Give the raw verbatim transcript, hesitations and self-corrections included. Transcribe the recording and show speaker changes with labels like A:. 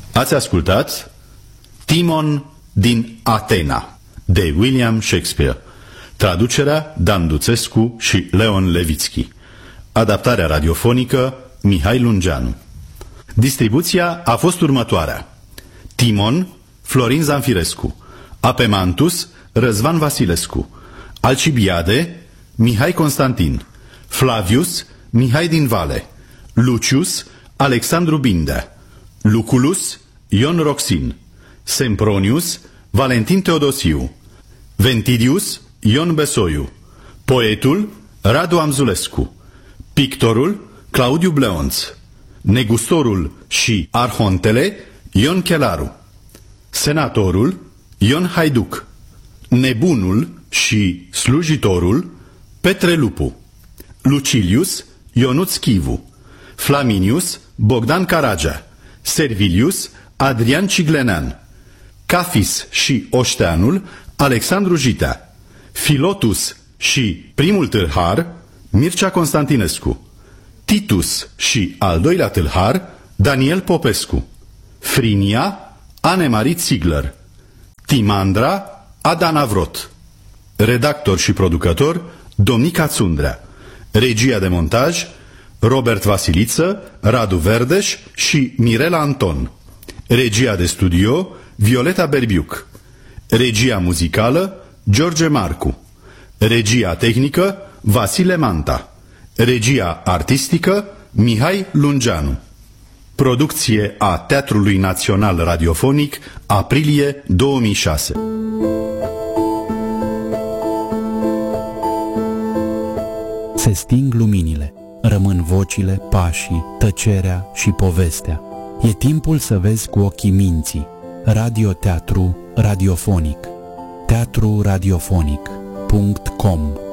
A: Ați ascultat Timon din Atena de William Shakespeare. Traducerea Dan Duțescu și Leon Levitski. Adaptarea radiofonică Mihai Lungeanu. Distribuția a fost următoarea: Timon, Florin Zanfirescu; Apemantus, Răzvan Vasilescu; Alcibiade, Mihai Constantin; Flavius, Mihai din Vale; Lucius, Alexandru Bindea; Luculus, Ion Roxin; Sempronius, Valentin Teodosiu; Ventidius, Ion Besoiu; poetul, Radu Amzulescu; pictorul, Claudiu Bleonț; negustorul și arhontele, Ion Chelaru; senatorul, Ion Haiduc; nebunul și slujitorul, Petre Lupu; Lucilius, Ionuț Chivu; Flaminius, Bogdan Caragea; Servilius, Adrian Ciglenean; Cafis și Oșteanul, Alexandru Jitea; Filotus și primul tâlhar, Mircea Constantinescu; Titus și al doilea tâlhar, Daniel Popescu; Frinia, Anne-Marie Ziegler; Timandra, Adana Vrot. Redactor și producător, Domnica Țundrea. Regia de montaj, Robert Vasiliță, Radu Verdeș și Mirela Anton. Regia de studio, Violeta Berbiuc. Regia muzicală, George Marcu. Regia tehnică, Vasile Manta. Regia artistică, Mihai Lungeanu. Producție a Teatrului Național Radiofonic, aprilie două mii șase.
B: Se sting luminile, rămân vocile, pașii, tăcerea și povestea. E timpul să vezi cu ochii minții. Radioteatru radiofonic. teatru radiofonic punct com